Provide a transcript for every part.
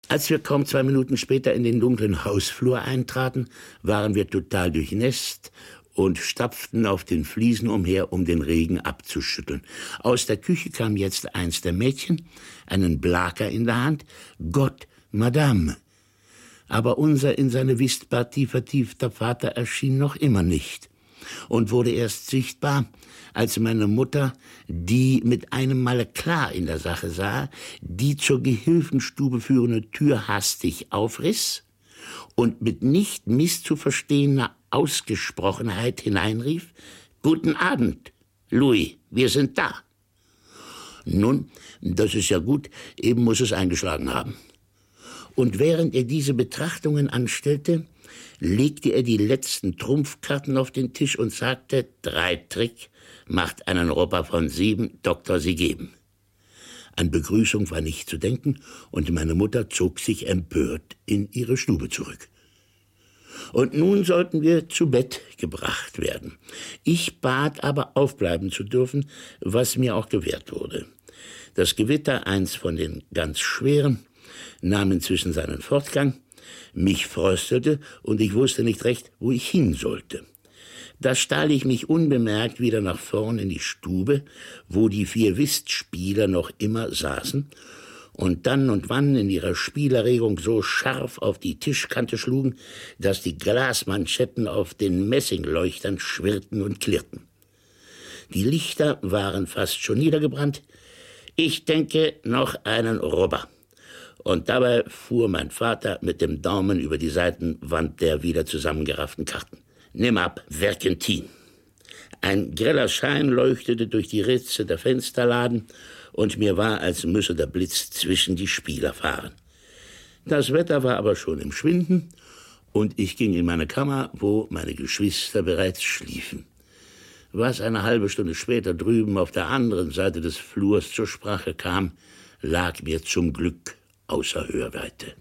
Als wir kaum 2 Minuten später in den dunklen Hausflur eintraten, waren wir total durchnässt und stapften auf den Fliesen umher, um den Regen abzuschütteln. Aus der Küche kam jetzt eins der Mädchen, einen Blaker in der Hand. Gott, Madame! Aber unser in seine Whistpartie vertiefter Vater erschien noch immer nicht und wurde erst sichtbar, als meine Mutter, die mit einem Male klar in der Sache sah, die zur Gehilfenstube führende Tür hastig aufriss und mit nicht misszuverstehener Ausgesprochenheit hineinrief: »Guten Abend, Louis, wir sind da.« Nun, das ist ja gut, eben muss es eingeschlagen haben. Und während er diese Betrachtungen anstellte, legte er die letzten Trumpfkarten auf den Tisch und sagte: »3 Trick macht einen Robber von 7, Doktor, Sie geben.« An Begrüßung war nicht zu denken, und meine Mutter zog sich empört in ihre Stube zurück. Und nun sollten wir zu Bett gebracht werden. Ich bat aber, aufbleiben zu dürfen, was mir auch gewährt wurde. Das Gewitter, eins von den ganz schweren, nahm inzwischen seinen Fortgang. Mich fröstelte, und ich wusste nicht recht, wo ich hin sollte. Da stahl ich mich unbemerkt wieder nach vorn in die Stube, wo die 4 Whistspieler noch immer saßen und dann und wann in ihrer Spielerregung so scharf auf die Tischkante schlugen, dass die Glasmanschetten auf den Messingleuchtern schwirrten und klirrten. Die Lichter waren fast schon niedergebrannt. Ich denke, noch einen Robber. Und dabei fuhr mein Vater mit dem Daumen über die Seitenwand der wieder zusammengerafften Karten. »Nimm ab, Verkentin.« Ein greller Schein leuchtete durch die Ritze der Fensterladen, und mir war, als müsse der Blitz zwischen die Spieler fahren. Das Wetter war aber schon im Schwinden, und ich ging in meine Kammer, wo meine Geschwister bereits schliefen. Was eine halbe Stunde später drüben auf der anderen Seite des Flurs zur Sprache kam, lag mir zum Glück außer Hörweite.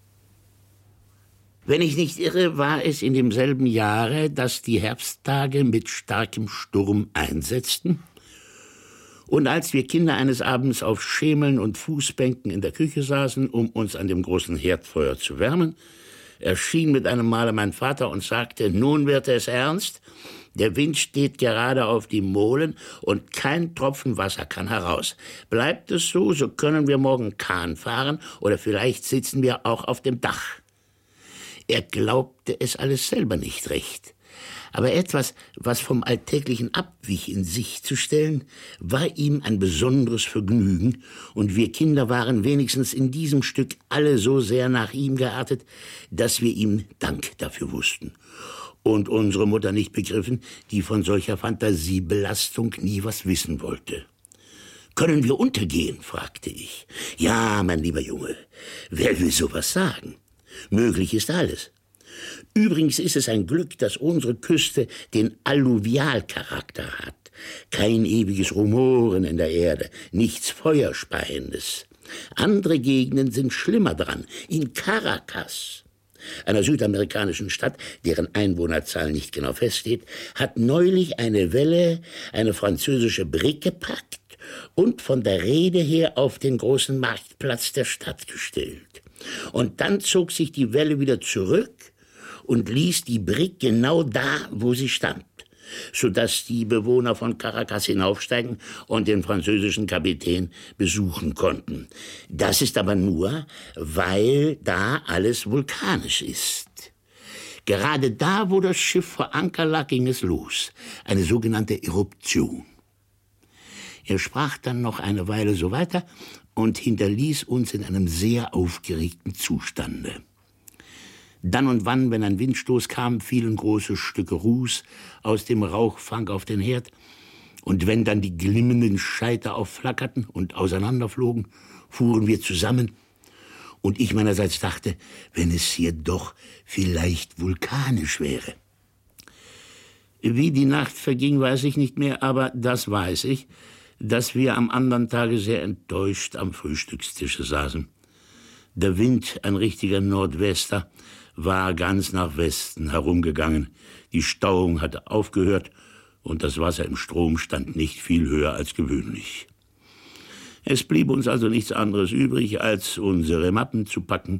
Wenn ich nicht irre, war es in demselben Jahre, dass die Herbsttage mit starkem Sturm einsetzten. Und als wir Kinder eines Abends auf Schemeln und Fußbänken in der Küche saßen, um uns an dem großen Herdfeuer zu wärmen, erschien mit einem Male mein Vater und sagte: »Nun wird es ernst. Der Wind steht gerade auf die Molen und kein Tropfen Wasser kann heraus. Bleibt es so, so können wir morgen Kahn fahren oder vielleicht sitzen wir auch auf dem Dach.« Er glaubte es alles selber nicht recht. Aber etwas, was vom Alltäglichen abwich, in sich zu stellen, war ihm ein besonderes Vergnügen, und wir Kinder waren wenigstens in diesem Stück alle so sehr nach ihm geartet, dass wir ihm Dank dafür wussten. Und unsere Mutter nicht begriffen, die von solcher Fantasiebelastung nie was wissen wollte. »Können wir untergehen?« fragte ich. »Ja, mein lieber Junge, wer will sowas sagen? Möglich ist alles. Übrigens ist es ein Glück, dass unsere Küste den Alluvialcharakter hat. Kein ewiges Rumoren in der Erde, nichts Feuerspeiendes. Andere Gegenden sind schlimmer dran. In Caracas, einer südamerikanischen Stadt, deren Einwohnerzahl nicht genau feststeht, hat neulich eine Welle eine französische Brigg gepackt und von der Reede her auf den großen Marktplatz der Stadt gestellt. Und dann zog sich die Welle wieder zurück und ließ die Brigg genau da, wo sie stand, sodass die Bewohner von Caracas hinaufsteigen und den französischen Kapitän besuchen konnten. Das ist aber nur, weil da alles vulkanisch ist. Gerade da, wo das Schiff vor Anker lag, ging es los, eine sogenannte Eruption. Er sprach dann noch eine Weile so weiter und hinterließ uns in einem sehr aufgeregten Zustande. Dann und wann, wenn ein Windstoß kam, fielen große Stücke Ruß aus dem Rauchfang auf den Herd, und wenn dann die glimmenden Scheiter aufflackerten und auseinanderflogen, fuhren wir zusammen, und ich meinerseits dachte, wenn es hier doch vielleicht vulkanisch wäre. Wie die Nacht verging, weiß ich nicht mehr, aber das weiß ich, dass wir am anderen Tage sehr enttäuscht am Frühstückstische saßen. Der Wind, ein richtiger Nordwester, war ganz nach Westen herumgegangen. Die Stauung hatte aufgehört und das Wasser im Strom stand nicht viel höher als gewöhnlich. Es blieb uns also nichts anderes übrig, als unsere Mappen zu packen